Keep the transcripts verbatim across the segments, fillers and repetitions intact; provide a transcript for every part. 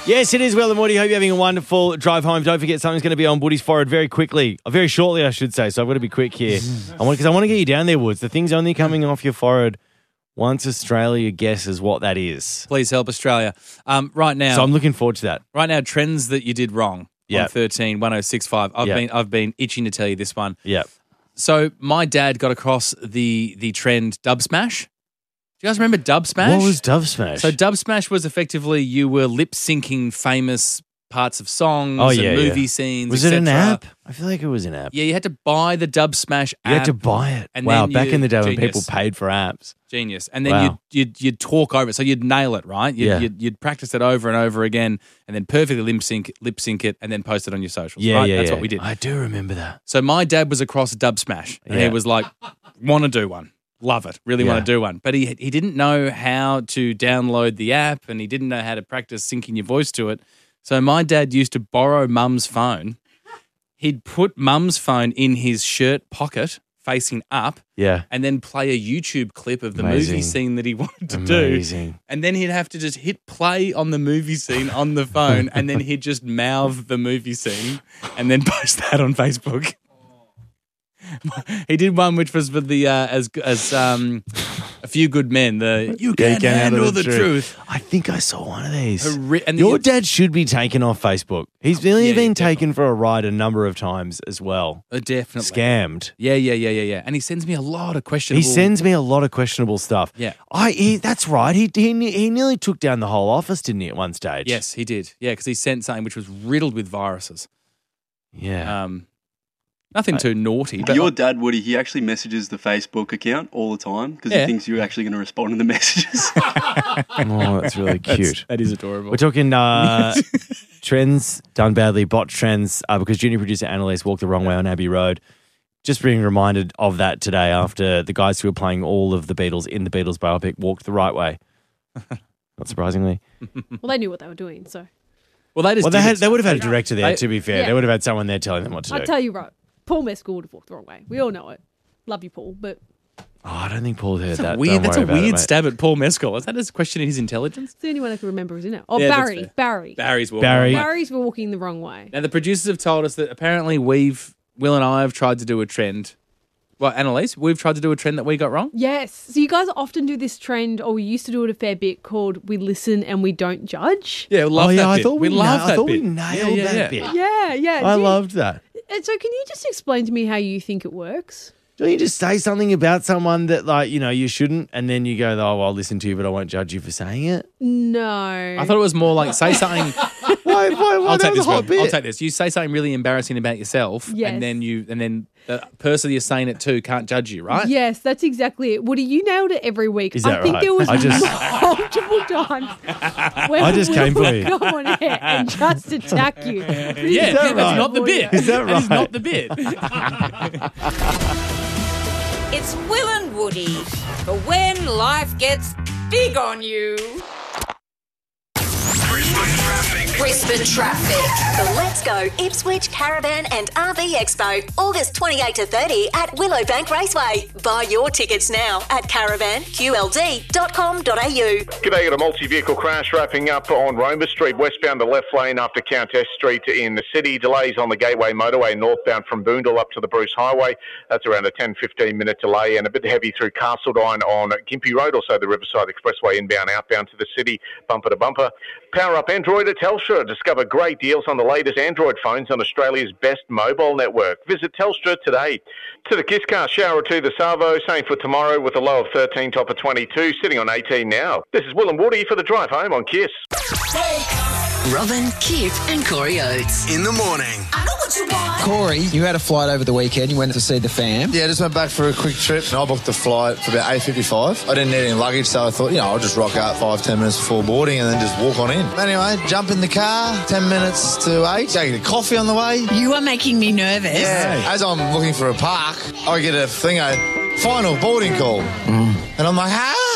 Yes, it is Will and Woody. Hope you're having a wonderful drive home. Don't forget something's going to be on Woody's forehead very quickly. Uh, very shortly, I should say. So I've got to be quick here. I want because I want to get you down there, Woods. The thing's only coming off your forehead once Australia guesses what that is. Please help Australia. Um, right now. So I'm looking forward to that. Right now, trends that you did wrong Yep. on thirteen one oh six five. I've Yep. been I've been itching to tell you this one. Yeah. So my dad got across the the trend Dub Smash. Do you guys remember Dub Smash? What was Dub Smash? So Dub Smash was effectively you were lip syncing famous parts of songs oh, and yeah, movie yeah. scenes. Was et it an cetera. app? I feel like it was an app. Yeah, you had to buy the Dub Smash app. You had to buy it. And wow, then back you- in the day when genius. people paid for apps. Genius. And then Wow. you'd, you'd you'd talk over it. So you'd nail it, right? You'd, Yeah. you'd, you'd practice it over and over again and then perfectly lip sync, lip sync it and then post it on your socials. Yeah, right? yeah, That's yeah. what we did. I do remember that. So my dad was across Dub Smash and Yeah. he was like, want to do one. Love it. Really Yeah. want to do one. But he he didn't know how to download the app and he didn't know how to practice syncing your voice to it. So my dad used to borrow mum's phone. He'd put mum's phone in his shirt pocket facing up Yeah. and then play a YouTube clip of the Amazing. movie scene that he wanted to Amazing. do. And then he'd have to just hit play on the movie scene on the phone and then he'd just mouth the movie scene and then post that on Facebook. He did one which was for the uh, as as um, A Few Good Men. The you Yeah, can get out of handle the the truth. I think I saw one of these. Horri- and Your the- dad should be taken off Facebook. He's really Yeah, been yeah, taken for a ride a number of times as well. Uh, definitely Scammed. Yeah, yeah, yeah, yeah, yeah. And he sends me a lot of questionable. He sends me a lot of questionable stuff. Yeah. I. He, that's right. He, he he nearly took down the whole office, didn't he? At one stage. Yes, he did. Yeah, because he sent something which was riddled with viruses. Yeah. Um, nothing too naughty, but Your dad, Woody, he actually messages the Facebook account all the time because Yeah. he thinks you're actually going to respond to the messages. Oh, that's really cute. That's- that is adorable. We're talking uh, trends done badly, bot trends, uh, because junior producer Annalise walked the wrong way on Abbey Road. Just being reminded of that today after the guys who were playing all of the Beatles in the Beatles biopic walked the right way. Not surprisingly. Well, they knew what they were doing, so. well, they just Well, they, did had, it. they would have had a director there, They- to be fair. Yeah. They would have had someone there telling them what to I'll do. tell you right, Paul Mescal would have walked the wrong way. We all know it. Love you, Paul, but Oh, I don't think Paul heard That's that. a weird, Don't that's a worry about it, weird mate. stab at Paul Mescal. Is that a question in his intelligence? it's the only one I can remember who's in it. Oh, Yeah, that's Barry. fair. Barry. Barry's walking Barry. the wrong way. Barry's walking the wrong way. Now, the producers have told us that apparently we've, Will and I have tried to do a trend. Well, Annalise, we've tried to do a trend that we got wrong. Yes. So you guys often do this trend, or we used to do it a fair bit, called We Listen and We Don't Judge. Yeah, we love Oh, yeah, that I bit. thought we, love na- that I thought bit. we nailed Yeah, yeah, that yeah. bit. Yeah, yeah. I Do you- loved that. And so can you just explain to me how you think it works? Don't you just say something about someone that, like, you know, you shouldn't, and then you go, oh, well, I'll listen to you, but I won't judge you for saying it? No. I thought it was more like say something. Why, why, why I'll that take was this a hot one. bit. I'll take this. You say something really embarrassing about yourself, Yes. and then you, and then the person you're saying it to can't judge you, right? Yes, that's exactly it. Woody, you nailed it every week. Is that I think right? there was I just- multiple times where I just we came for would you. go on air and just attack you. Yeah, that that's right? not the bit. Is that That is right? not the bit. It's Will and Woody for when life gets big on you. Brisbane Traffic. The Let's Go Ipswich Caravan and R V Expo, August twenty-eighth to thirty at Willowbank Raceway. Buy your tickets now at caravan q l d dot com dot a u. G'day, got a multi-vehicle crash wrapping up on Roma Street, westbound to left lane after Countess Street in the city. Delays on the Gateway Motorway northbound from Boondall up to the Bruce Highway. That's around a ten to fifteen minute delay, and a bit heavy through Castledine on Gympie Road, also the Riverside Expressway inbound, outbound to the city, bumper to bumper. Power up Android at Telstra. Discover great deals on the latest Android phones on Australia's best mobile network. Visit Telstra today. To the Kiss Car, shower to the Savo, same for tomorrow with a low of thirteen, top of twenty-two, sitting on eighteen now. This is Will and Woody for the drive home on Kiss. Robin, Kip and Corey Oates. In the morning. I know what you want. Corey, you had a flight over the weekend. You went to see the fam. Yeah, just went back for a quick trip. And I booked the flight for about eight fifty-five. I didn't need any luggage, so I thought, you know, I'll just rock out five, ten minutes before boarding and then just walk on in. Anyway, jump in the car, ten minutes to eight. Go get a coffee on the way. You are making me nervous. Yeah. As I'm looking for a park, I get a thing, a final boarding call. Mm. And I'm like, ah!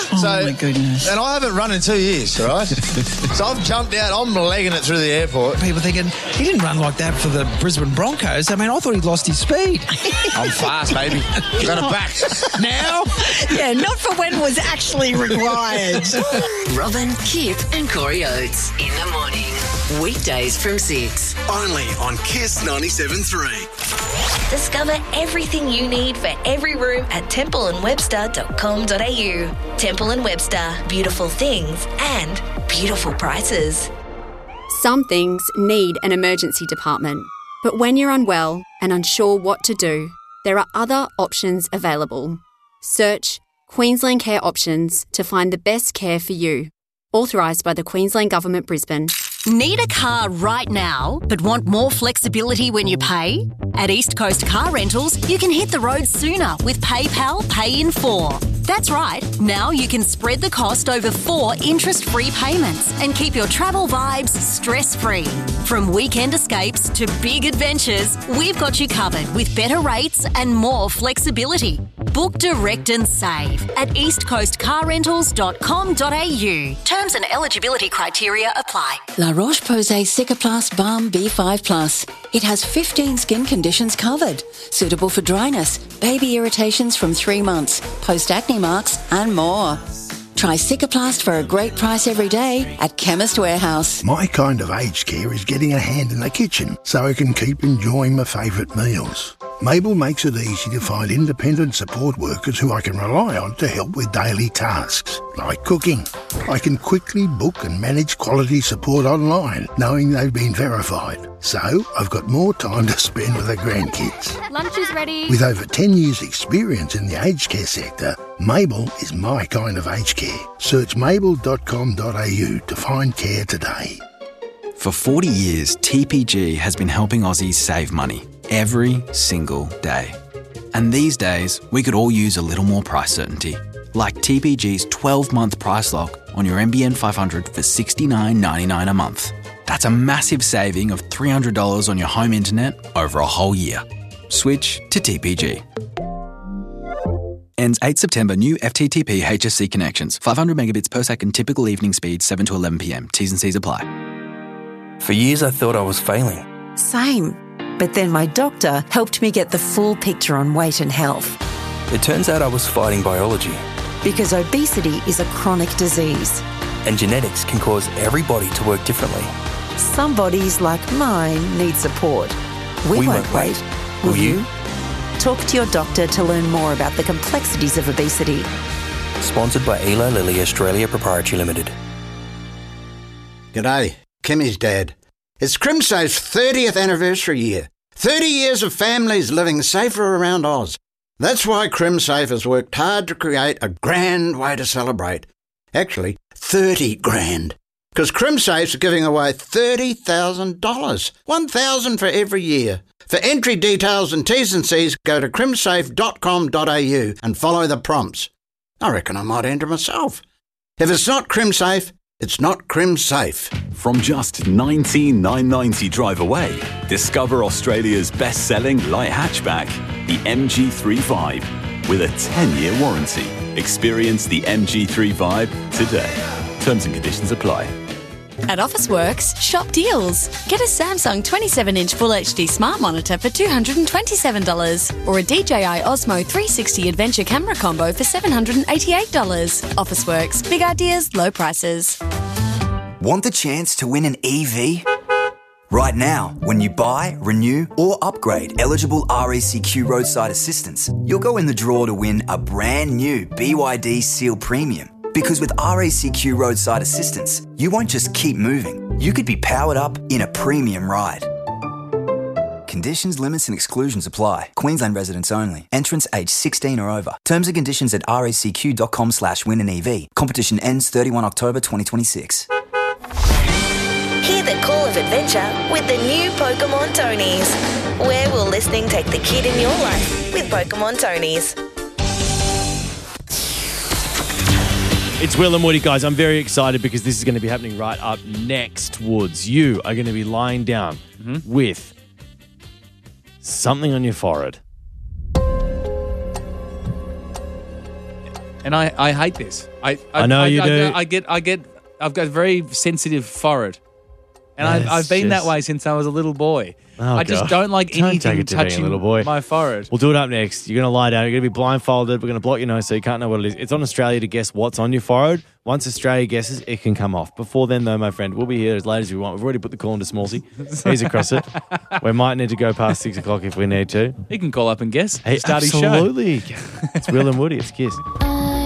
Oh, so, my goodness. And I haven't run in two years, all right? So I've jumped out. I'm legging it through the airport. People thinking, he didn't run like that for the Brisbane Broncos. I mean, I thought he'd lost his speed. I'm fast, baby. Got it back. Now? Yeah, not for when was actually required. Robin, Kip and Corey Oates in the morning. Weekdays from six. Only on Kiss ninety-seven point three. Discover everything you need for every room at temple and webster dot com dot a u. Temple and Webster, beautiful things and beautiful prices. Some things need an emergency department, but when you're unwell and unsure what to do, there are other options available. Search Queensland Care Options to find the best care for you. Authorised by the Queensland Government, Brisbane. Need a car right now, but want more flexibility when you pay? At East Coast Car Rentals, you can hit the road sooner with PayPal Pay in four. That's right, now you can spread the cost over four interest-free payments and keep your travel vibes stress-free. From weekend escapes to big adventures, we've got you covered with better rates and more flexibility. Book direct and save at east coast car rentals dot com dot a u. Terms and eligibility criteria apply. La Roche-Posay Cicaplast Balm B five plus. It has fifteen skin conditions covered. Suitable for dryness, baby irritations from three months, post-acne marks and more. Try Cicaplast for a great price every day at Chemist Warehouse. My kind of aged care is getting a hand in the kitchen so I can keep enjoying my favourite meals. Mabel makes it easy to find independent support workers who I can rely on to help with daily tasks, like cooking. I can quickly book and manage quality support online, knowing they've been verified. So I've got more time to spend with the grandkids. Lunch is ready. With over ten years' experience in the aged care sector, Mabel is my kind of aged care. Search mabel dot com dot a u to find care today. For forty years, T P G has been helping Aussies save money every single day. And these days, we could all use a little more price certainty. Like T P G's twelve-month price lock on your N B N five hundred for sixty-nine ninety-nine a month. That's a massive saving of three hundred dollars on your home internet over a whole year. Switch to T P G. Ends eighth September. New F T T P H S C connections. five hundred megabits per second typical evening speed, seven to eleven p m. T's and C's apply. For years I thought I was failing. Same. But then my doctor helped me get the full picture on weight and health. It turns out I was fighting biology. Because obesity is a chronic disease. And genetics can cause every body to work differently. Some bodies, like mine, need support. We, we won't, won't wait. wait. Will, Will you? you? Talk to your doctor to learn more about the complexities of obesity. Sponsored by Eli Lilly Australia Proprietary Limited. G'day, Kimmy's dad. It's CrimSafe's thirtieth anniversary year. thirty years of families living safer around Oz. That's why CrimSafe has worked hard to create a grand way to celebrate. Actually, thirty grand. Because CrimSafe's giving away thirty thousand dollars. one thousand dollars for every year. For entry details and T's and C's, go to crimsafe dot com dot a u and follow the prompts. I reckon I might enter myself. If it's not CrimSafe, it's not CrimSafe. From just nineteen thousand nine hundred ninety drive away, discover Australia's best-selling light hatchback, the M G three Vibe, with a ten-year warranty. Experience the M G three Vibe today. Terms and conditions apply. At Officeworks, shop deals. Get a Samsung twenty-seven inch Full H D smart monitor for two hundred twenty-seven dollars or a D J I Osmo three sixty Adventure camera combo for seven hundred eighty-eight dollars. Officeworks, big ideas, low prices. Want the chance to win an E V? Right now, when you buy, renew or upgrade eligible R A C Q roadside assistance, you'll go in the draw to win a brand new B Y D Seal Premium. Because with R A C Q roadside assistance, you won't just keep moving. You could be powered up in a premium ride. Conditions, limits and exclusions apply. Queensland residents only. Entrants age sixteen or over. Terms and conditions at racq.com slash win an EV. Competition ends thirty-first October twenty twenty-six. Hear the call of adventure with the new Pokemon Tonys. Where will listening take the kid in your life with Pokemon Tonys? It's Will and Woody, guys. I'm very excited because this is going to be happening right up next, Woods. You are going to be lying down mm-hmm. with something on your forehead. And I, I hate this. I I, I know I, you I, do. I get I get I've got a very sensitive forehead, and That's I've, I've been just- that way since I was a little boy. Oh, I just God. don't like Don't take anything it to being a touching little boy. my forehead. We'll do it up next. You're going to lie down. You're going to be blindfolded. We're going to block your nose so you can't know what it is. It's on Australia to guess what's on your forehead. Once Australia guesses, it can come off. Before then, though, my friend, we'll be here as late as we want. We've already put the call into Smallsy. He's across it. We might need to go past six o'clock if we need to. He can call up and guess. Hey, Start his show. absolutely. It's Will and Woody. It's Kiss.